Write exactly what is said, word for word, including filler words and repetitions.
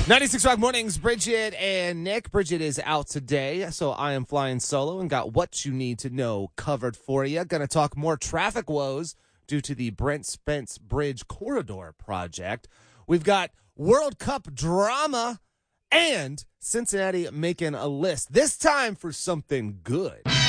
ninety-six point five Mornings, Bridget and Nick. Bridget is out today, so I am flying solo and got what you need to know covered for you. Going to talk more traffic woes due to the Brent Spence Bridge Corridor project. We've got World Cup drama and Cincinnati making a list, this time for something good.